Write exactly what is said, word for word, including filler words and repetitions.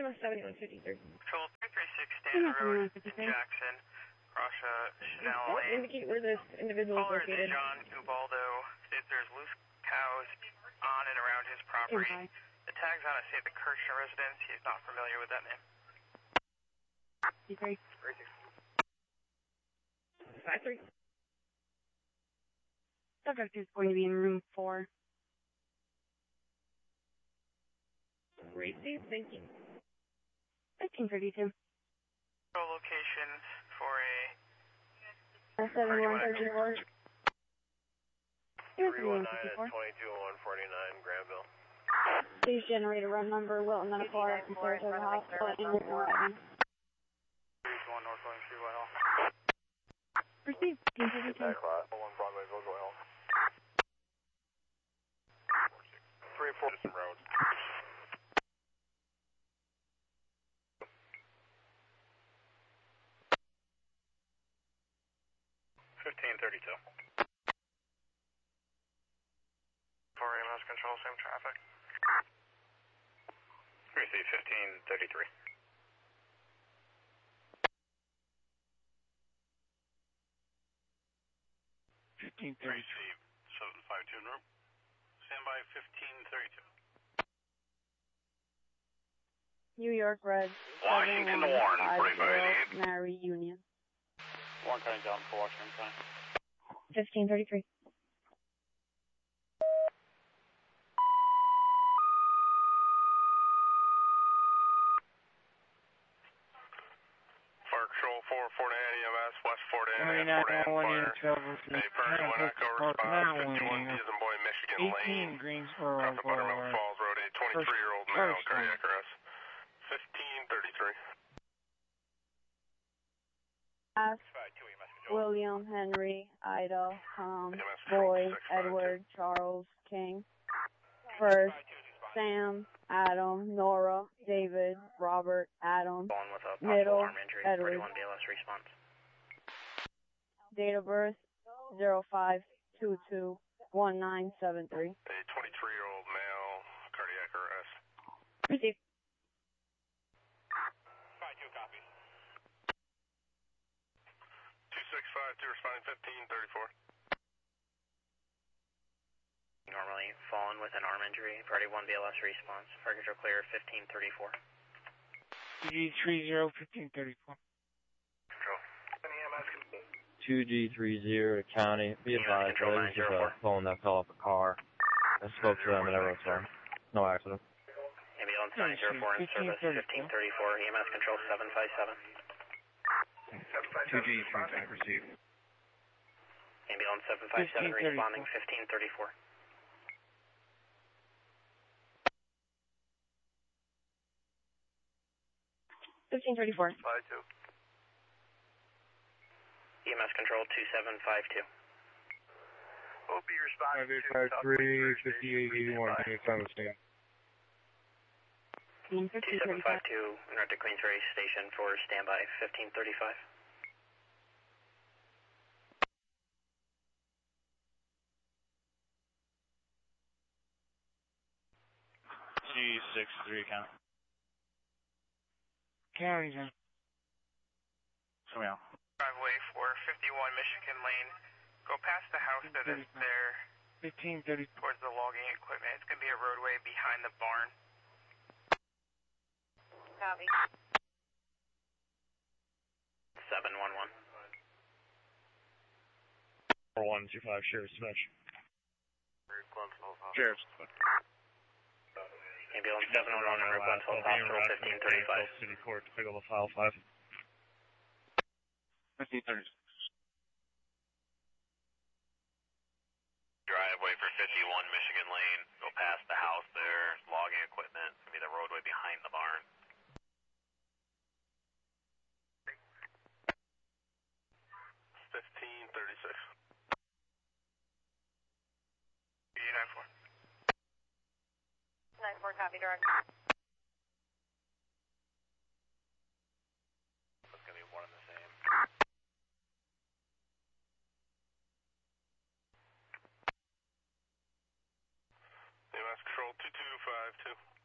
M S seventy-one fifty-three. Control three three six Stanton Road in Jackson, across uh, Chanel What Lane. indicate where this individual is Caller is located? John Ubaldo. States there's loose cows on and around his property. Okay. The tags on it say the Kirchner residence. He is not familiar with that name. Three. Five three. Subject is going to be in room four. Receive, thank you. fifteen thirty-two. Locations for a seventy-one thirty-four. three one nine at twenty-two oh one forty-nine, Granville. Please generate a run number, Wilton, and a car from Saratoga Hospital in Newton, Oregon. one North William Street, Whitehall. Receive, fifteen thirty-two. one Broadway, Vogel. three four Road. fifteen thirty-two. For E M S control, same traffic. Receive fifteen thirty-three. fifteen thirty. Receive seven five two in room. Standby fifteen thirty-two. New York Red. Washington Warren, forty-five eighty-eight. Mary Union. Warren County down for Washington County. fifteen thirty-three. Fire Control four, Fort Ann E M S, West Fort Ann, Nine Fort Ann one Fire. trouble. Hey, Perry, one Echo response, fifty-one Season Boy, Michigan eighteen Lane. Greensboro Across the Buttermilk Boulevard. Falls Road, a twenty-three-year-old male, cardiac arrest. fifteen thirty-three. F. William, Henry, Ida, Tom, Boy, Edward, Charles, King. First, Sam, Adam, Nora, David, Robert, Adam. Going with a Middle, arm injury, Edward. thirty-one B L S response. Date of birth, zero five two two one nine seven three. A twenty-three-year-old male, cardiac arrest. Receive. Five two copies. two six five two responding fifteen thirty-four. Normally fallen with an arm injury, thirty-one B L S response. Fire control clear, fifteen thirty-four. G three zero fifteen thirty-four. Control. two G three zero County. Be advised, Control this is a phone that fell off a car. I spoke to them and everyone's fine. No accident. Ambulance nine zero four in service, fifteen thirty-four. E M S control seven five seven. two G three five received. Ambulance seven five seven responding, fifteen thirty-four. fifteen thirty-four. Five two. E M S control two seven five two. O B responding to five three fifty-eight eighty-one. It's on the stand. two seven five two, north to Queensbury Station for standby, fifteen thirty-five. G six three count. County's in. So yeah. Driveway for fifty-one Michigan Lane. Go past the house that is there fifteen thirty. towards the logging equipment. It's going to be a roadway behind the barn. Copy. seven one one. four one two five, Sheriff's Dispatch. Sheriff's Dispatch. Ambulance seven one one, number one twelve Hospital, fifteen thirty-five. City Court to pick up a file five. fifteen thirty-six. Driveway for fifty-one Michigan Lane. Go past the house there. Logging equipment. It's going to be the roadway behind the barn. fifteen thirty-six. E nine four. nine four, copy, direct. That's going to be one and the same. E M S control two two five two.